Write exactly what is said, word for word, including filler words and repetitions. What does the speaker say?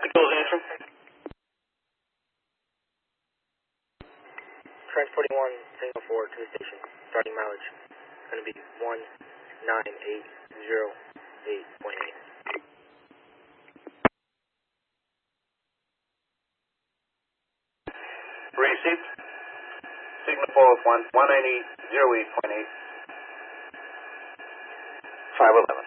Controls answer. Trent forty-one, single four to the station. Starting mileage. Going to be one nine eight zero eight point eight. Received. Signal four oh one, one nine eight zero eight point eight. five eleven.